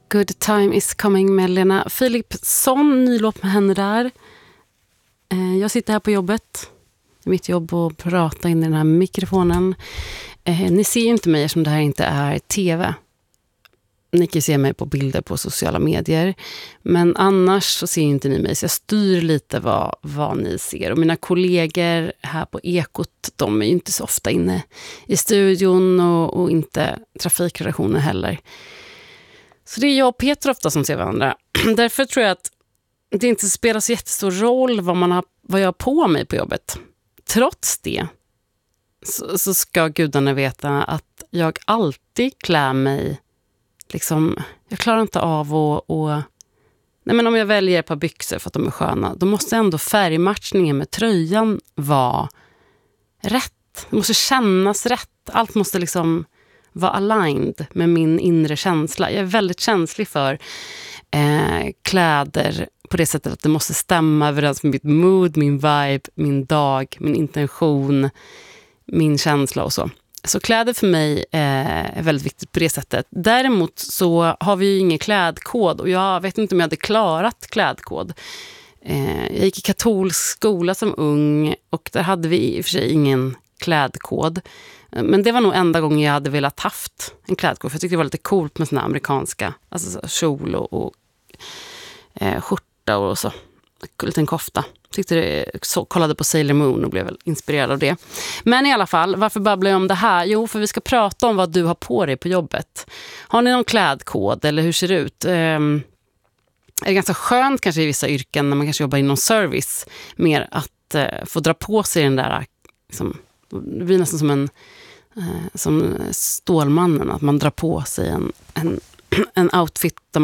Good time is coming med Lena Philipsson. Ny låt med henne där. Jag sitter här på jobbet. Det är mitt jobb att prata in i den här mikrofonen. Ni ser ju inte mig eftersom det här inte är tv. Ni kan se mig på bilder på sociala medier. Men annars så ser inte ni mig. Så jag styr lite vad ni ser. Och mina kollegor här på Ekot, de är ju inte så ofta inne i studion. Och inte trafikredaktionen heller. Så det är jag och Peter ofta som ser varandra. Därför tror jag att det inte spelar så jättestor roll vad jag har på mig på jobbet. Trots det så ska gudarna veta att jag alltid klär mig liksom, jag klarar inte av att nej, men om jag väljer ett par byxor för att de är sköna, då måste ändå färgmatchningen med tröjan vara rätt. Det måste kännas rätt. Allt måste liksom vara aligned med min inre känsla. Jag är väldigt känslig för kläder på det sättet att det måste stämma överens med mitt mood, min vibe, min dag, min intention, min känsla och så. Så kläder för mig är väldigt viktigt på det sättet. Däremot så har vi ju ingen klädkod och jag vet inte om jag hade klarat klädkod. Jag gick i katolsk skola som ung och där hade vi i och för sig ingen klädkod. Men det var nog enda gången jag hade velat haft en klädkod. För jag tyckte det var lite coolt med såna amerikanska, alltså kjol och skjorta och så. En liten kofta. Kollade på Sailor Moon och blev väl inspirerad av det. Men i alla fall, varför babblar jag om det här? Jo, för vi ska prata om vad du har på dig på jobbet. Har ni någon klädkod eller hur ser det ut? Är det ganska skönt kanske i vissa yrken när man kanske jobbar inom service mer att få dra på sig den där liksom, det blir nästan som Stålmannen, att man drar på sig en outfit där